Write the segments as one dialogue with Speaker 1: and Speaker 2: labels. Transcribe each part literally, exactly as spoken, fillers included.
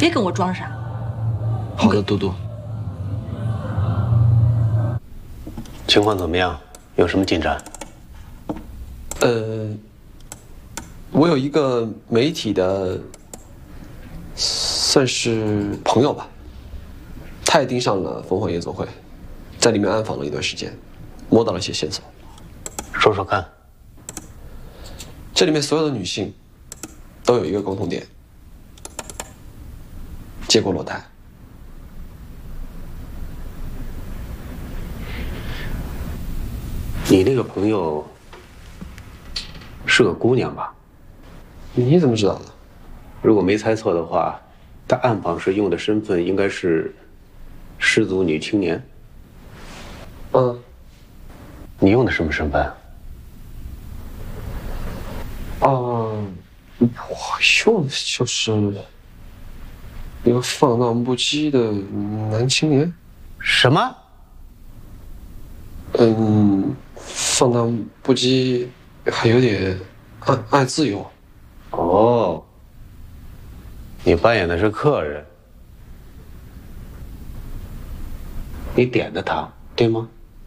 Speaker 1: 别跟我装傻。
Speaker 2: 好的，嘟嘟。
Speaker 3: 情况怎么样？有什么进展？
Speaker 2: 呃，我有一个媒体的，算是朋友吧，他也盯上了凤凰夜总会，在里面暗访了一段时间，摸到了一些线索。
Speaker 3: 说说看。
Speaker 2: 这里面所有的女性都有一个共同点：接过裸贷。
Speaker 3: 你那个朋友是个姑娘吧？
Speaker 2: 你怎么知道的？
Speaker 3: 如果没猜错的话，她暗访时用的身份应该是失足女青年。
Speaker 2: 嗯。
Speaker 3: 你用的什么身份？
Speaker 2: 嗯，我用的就是一个放荡不羁的男青年。
Speaker 3: 什么？
Speaker 2: 嗯，放荡不羁，还有点爱爱自由。
Speaker 3: 哦，你扮演的是客人，你点的他，对吗？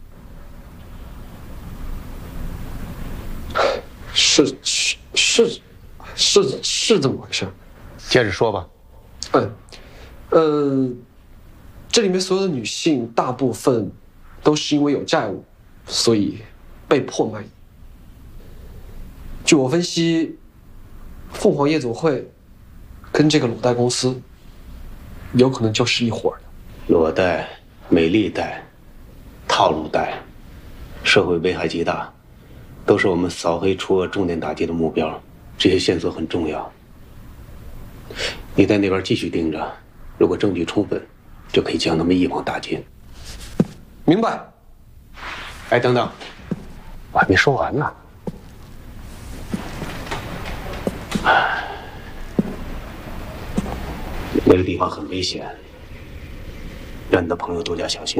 Speaker 2: 是是是是是这么回事。
Speaker 3: 接着说吧。
Speaker 2: 嗯，呃，这里面所有的女性大部分都是因为有债务，所以被迫卖淫。据我分析，凤凰夜总会跟这个裸贷公司有可能就是一伙的。
Speaker 3: 裸贷、美丽贷、套路贷，社会危害极大，都是我们扫黑除恶重点打击的目标。这些线索很重要，你在那边继续盯着，如果证据充分，就可以将他们一网打尽。
Speaker 2: 明白。
Speaker 3: 哎，等等，我还没说完呢。那个地方很危险，让你的朋友多加小心。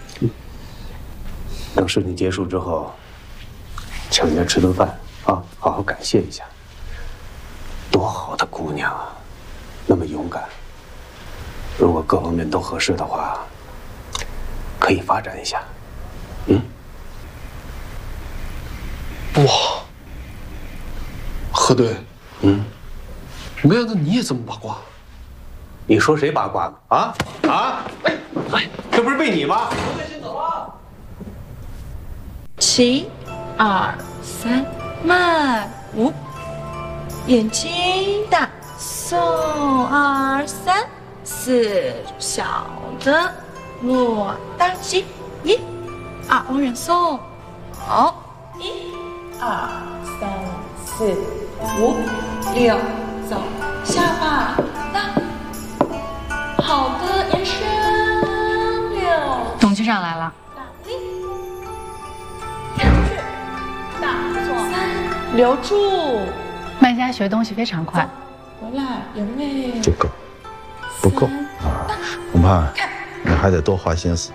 Speaker 3: 等事情结束之后，请人家吃顿饭啊，好好感谢一下。多好的姑娘啊，那么勇敢。如果各方面都合适的话，可以发展一下。嗯。
Speaker 2: 哇，何队，
Speaker 3: 嗯，
Speaker 2: 没想到你也这么八卦。
Speaker 3: 你说谁八卦呢？啊啊！哎哎，这不是被你吗？
Speaker 1: 先走啊！七、二、三，慢五，眼睛大，送二三四，小的落大七，一、二，往远送，好，一、二、三、四、五、六，走，下巴大。好的，延伸六，
Speaker 4: 董局长来了。
Speaker 1: 大力，出去，大错三，留住。
Speaker 4: 卖家学东西非常快。
Speaker 1: 回来有没？
Speaker 5: 不够，不够啊！恐怕你还得多花心思。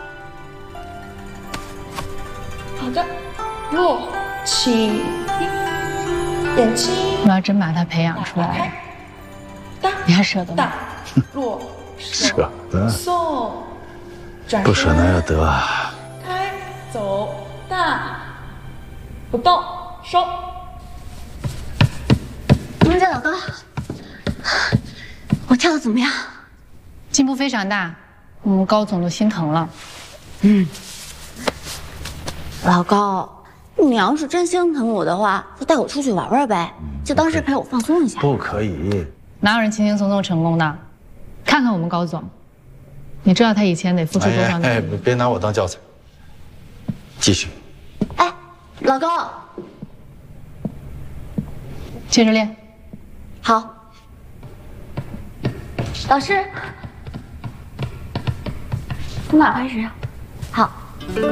Speaker 1: 好的，落起，眼睛。
Speaker 4: 我要真把他培养出来，你还舍得吗？
Speaker 1: 落。
Speaker 5: 舍得，
Speaker 1: 送，
Speaker 5: 不舍难有得啊！
Speaker 1: 开，走，大，不动，收。
Speaker 6: 我们家老高，我跳的怎么样？
Speaker 4: 进步非常大，我们高总都心疼了。
Speaker 6: 嗯，老高，你要是真心疼我的话，就带我出去玩玩呗，就当是陪我放松一下。
Speaker 5: 不可以，
Speaker 4: 哪有人轻轻松松成功的？看看我们高总，你知道他以前得付出多少努力？
Speaker 5: 哎，别拿我当教材。继续。
Speaker 6: 哎，老高，
Speaker 4: 接着练。
Speaker 6: 好。老师，从哪开始？好。